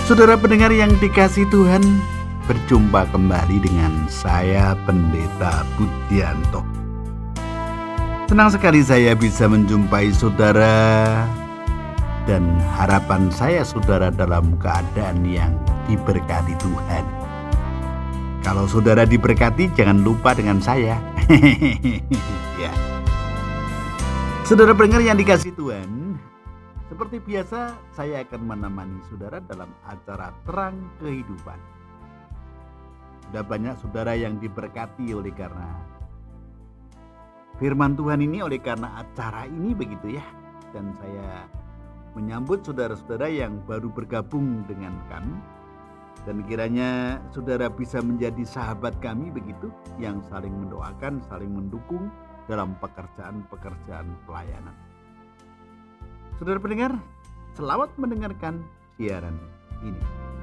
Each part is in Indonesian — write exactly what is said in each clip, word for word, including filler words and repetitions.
Saudara pendengar yang dikasihi Tuhan, berjumpa kembali dengan saya Pendeta Budianto. Senang sekali saya bisa menjumpai saudara, dan harapan saya saudara dalam keadaan yang diberkati Tuhan. Kalau saudara diberkati, jangan lupa dengan saya. Ya. Saudara pendengar yang dikasihi Tuhan, seperti biasa, saya akan menemani saudara dalam acara Terang Kehidupan. Sudah banyak saudara yang diberkati oleh karena firman Tuhan ini, oleh karena acara ini begitu ya. Dan saya menyambut saudara-saudara yang baru bergabung dengan kami. Dan kiranya saudara bisa menjadi sahabat kami begitu, yang saling mendoakan, saling mendukung dalam pekerjaan-pekerjaan pelayanan. Saudara pendengar, selamat mendengarkan siaran ini.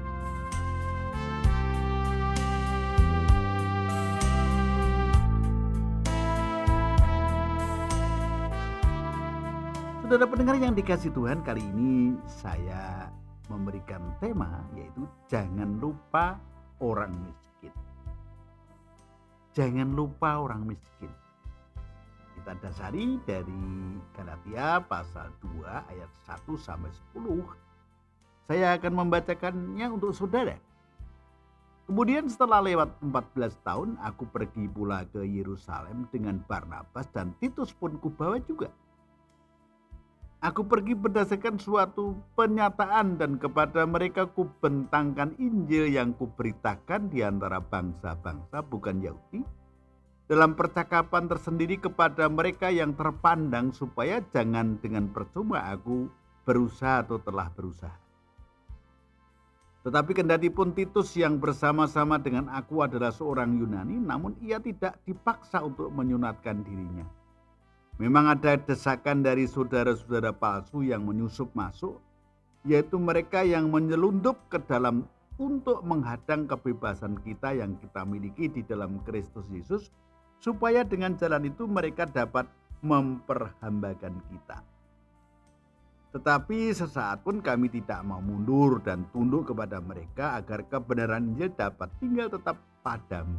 Saudara pendengar yang dikasihi Tuhan, kali ini saya memberikan tema yaitu jangan lupa orang miskin. Jangan lupa orang miskin. Kita dasari dari Galatia pasal dua ayat satu sampai sepuluh. Saya akan membacakannya untuk saudara. Kemudian setelah lewat empat belas tahun, aku pergi pula ke Yerusalem dengan Barnabas, dan Titus pun kubawa juga. Aku pergi berdasarkan suatu penyataan, dan kepada mereka kubentangkan Injil yang kuberitakan di antara bangsa-bangsa bukan Yahudi, dalam percakapan tersendiri kepada mereka yang terpandang, supaya jangan dengan percuma aku berusaha atau telah berusaha. Tetapi kendati pun Titus yang bersama-sama dengan aku adalah seorang Yunani, namun ia tidak dipaksa untuk menyunatkan dirinya. Memang ada desakan dari saudara-saudara palsu yang menyusup masuk, yaitu mereka yang menyelundup ke dalam untuk menghadang kebebasan kita yang kita miliki di dalam Kristus Yesus, supaya dengan jalan itu mereka dapat memperhambakan kita. Tetapi sesaat pun kami tidak mau mundur dan tunduk kepada mereka, agar kebenaran Injil dapat tinggal tetap padamu.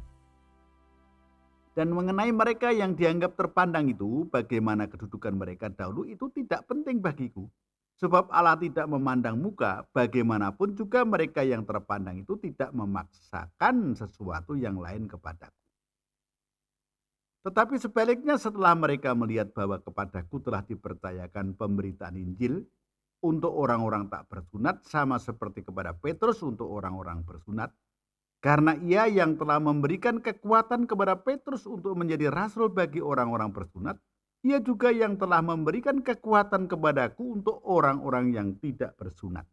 Dan mengenai mereka yang dianggap terpandang itu, bagaimana kedudukan mereka dahulu, itu tidak penting bagiku. Sebab Allah tidak memandang muka, bagaimanapun juga mereka yang terpandang itu tidak memaksakan sesuatu yang lain kepadaku. Tetapi sebaliknya, setelah mereka melihat bahwa kepadaku telah dipercayakan pemberitaan Injil untuk orang-orang tak bersunat, sama seperti kepada Petrus untuk orang-orang bersunat, karena ia yang telah memberikan kekuatan kepada Petrus untuk menjadi rasul bagi orang-orang bersunat, ia juga yang telah memberikan kekuatan kepadaku untuk orang-orang yang tidak bersunat.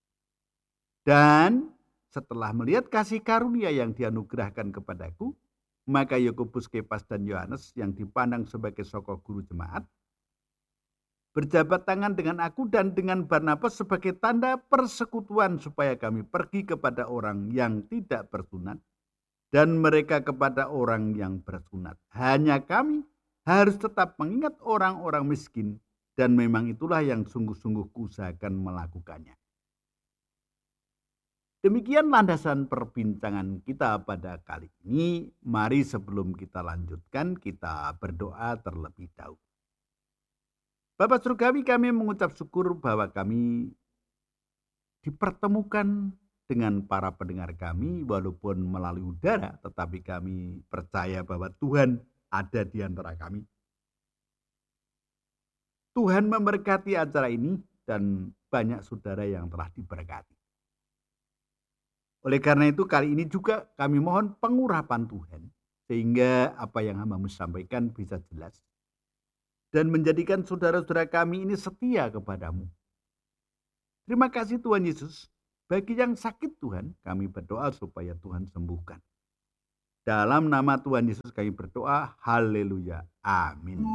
Dan setelah melihat kasih karunia yang dianugerahkan kepadaku, maka Yakobus, Kefas, dan Yohanes yang dipandang sebagai sokok guru jemaat, berjabat tangan dengan aku dan dengan Barnabas sebagai tanda persekutuan, supaya kami pergi kepada orang yang tidak bersunat dan mereka kepada orang yang bersunat. Hanya kami harus tetap mengingat orang-orang miskin, dan memang itulah yang sungguh-sungguh kuusahakan melakukannya. Demikian landasan perbincangan kita pada kali ini. Mari sebelum kita lanjutkan, kita berdoa terlebih dahulu. Bapa Surgawi, kami mengucap syukur bahwa kami dipertemukan dengan para pendengar kami walaupun melalui udara, tetapi kami percaya bahwa Tuhan ada di antara kami. Tuhan memberkati acara ini dan banyak saudara yang telah diberkati. Oleh karena itu kali ini juga kami mohon pengurapan Tuhan, sehingga apa yang hamba-Mu sampaikan bisa jelas dan menjadikan saudara-saudara kami ini setia kepadamu. Terima kasih Tuhan Yesus. Bagi yang sakit Tuhan, kami berdoa supaya Tuhan sembuhkan. Dalam nama Tuhan Yesus kami berdoa, haleluya, amin.